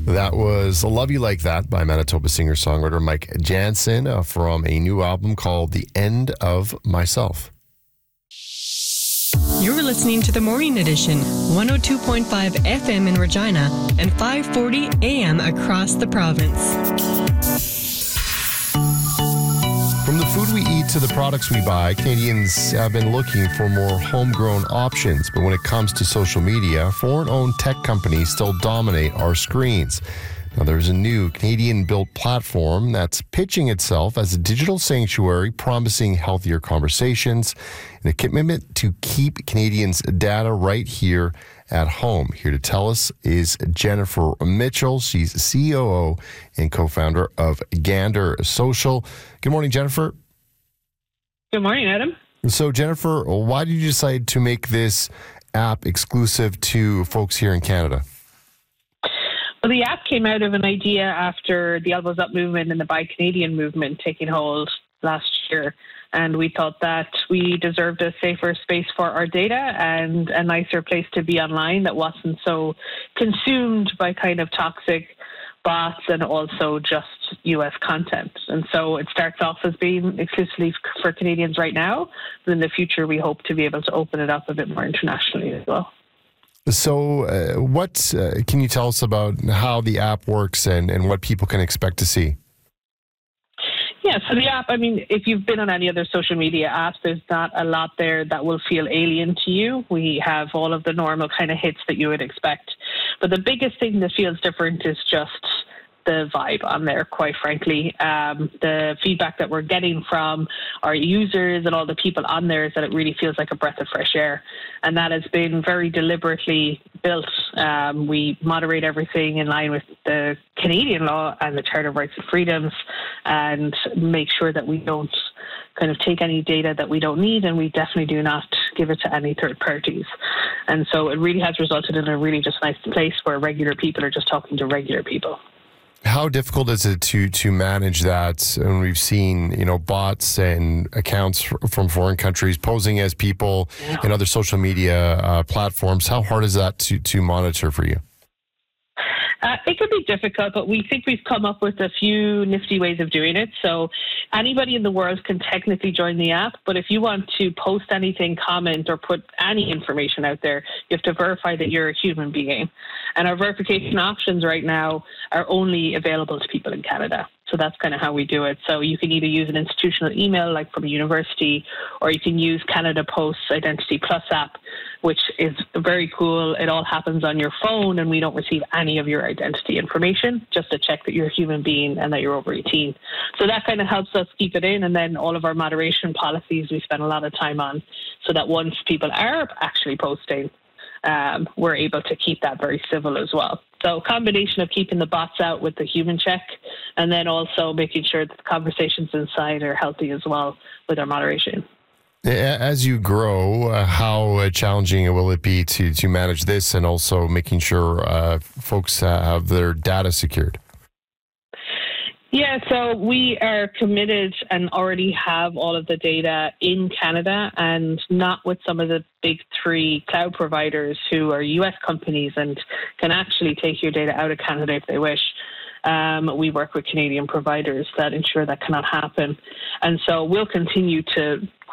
That was Love You Like That by Manitoba singer-songwriter Mike Jansen from a new album called The End of Myself. You're listening to the Morning Edition, 102.5 FM in Regina and 540 AM across the province. From the food we eat to the products we buy, Canadians have been looking for more homegrown options. But when it comes to social media, foreign-owned tech companies still dominate our screens. Now, there's a new Canadian-built platform that's pitching itself as a digital sanctuary, promising healthier conversations and a commitment to keep Canadians' data right here at home. Here to tell us is Jennifer Mitchell. She's COO and co-founder of Gander Social. Good morning, Jennifer. Good morning, Adam. So, Jennifer, why did you decide to make this app exclusive to folks here in Canada? Well, the app came out of an idea after the Elbows Up movement and the Buy Canadian movement taking hold last year. And we thought that we deserved a safer space for our data and a nicer place to be online that wasn't so consumed by kind of toxic bots and also just US content. And so it starts off as being exclusively for Canadians right now, but in the future we hope to be able to open it up a bit more internationally as well. So what can you tell us about how the app works and what people can expect to see? Yeah, so the app, I mean, if you've been on any other social media apps, there's not a lot there that will feel alien to you. We have all of the normal kind of hits that you would expect. But the biggest thing that feels different is just the vibe on there, quite frankly. The feedback that we're getting from our users and all the people on there is that it really feels like a breath of fresh air. And that has been very deliberately built. We moderate everything in line with the Canadian law and the Charter of Rights and Freedoms and make sure that we don't kind of take any data that we don't need, and we definitely do not give it to any third parties. And so it really has resulted in a really just nice place where regular people are just talking to regular people. How difficult is it to manage that? And we've seen, bots and accounts from foreign countries posing as people in other social media platforms. How hard is that to monitor for you? It can be difficult, but we think we've come up with a few nifty ways of doing it. So anybody in the world can technically join the app, but if you want to post anything, comment, or put any information out there, you have to verify that you're a human being. And our verification options right now are only available to people in Canada. So that's kind of how we do it. So you can either use an institutional email like from a university, or you can use Canada Post's Identity Plus app, which is very cool. It all happens on your phone and we don't receive any of your identity information, just to check that you're a human being and that you're over 18. So that kind of helps us keep it in. And then all of our moderation policies we spend a lot of time on, so that once people are actually posting, we're able to keep that very civil as well. So a combination of keeping the bots out with the human check, and then also making sure that the conversations inside are healthy as well with our moderation. As you grow, how challenging will it be to manage this and also making sure folks have their data secured? Yeah, so we are committed and already have all of the data in Canada, and not with some of the big three cloud providers who are US companies and can actually take your data out of Canada if they wish. We work with Canadian providers that ensure that cannot happen. And so we'll continue to